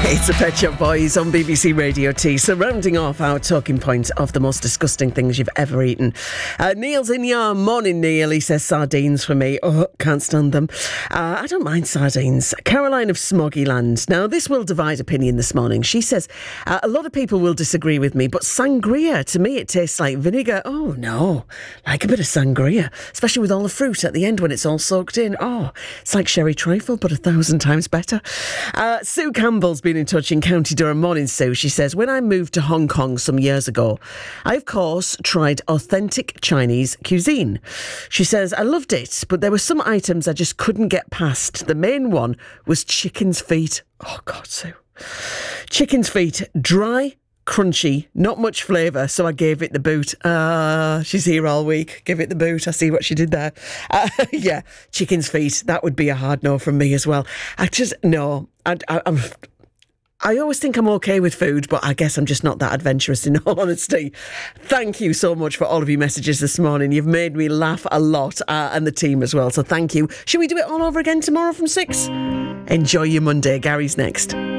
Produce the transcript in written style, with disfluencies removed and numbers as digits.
It's the Pet Shop Boys on BBC Radio T. So rounding off our talking point of the most disgusting things you've ever eaten. Neil's in your morning, Neil. He says sardines for me. Oh, can't stand them. I don't mind sardines. Caroline of Smoggyland. Now, this will divide opinion this morning. She says, a lot of people will disagree with me, but sangria, to me, it tastes like vinegar. Oh, no. Like a bit of sangria, especially with all the fruit at the end when it's all soaked in. Oh, it's like sherry trifle, but 1,000 times better. Sue Campbell's been in touch in County Durham. Morning, Sue. She says, when I moved to Hong Kong some years ago, I, of course, tried authentic Chinese cuisine. She says, I loved it, but there were some items I just couldn't get past. The main one was chicken's feet. Oh, God, Sue. Chicken's feet, dry, crunchy, not much flavour, so I gave it the boot. She's here all week. Give it the boot. I see what she did there. Yeah, chicken's feet. That would be a hard no from me as well. I always think I'm okay with food, but I guess I'm just not that adventurous in all honesty. Thank you so much for all of your messages this morning. You've made me laugh a lot, and the team as well, so thank you. Should we do it all over again tomorrow from 6? Enjoy your Monday. Gary's next.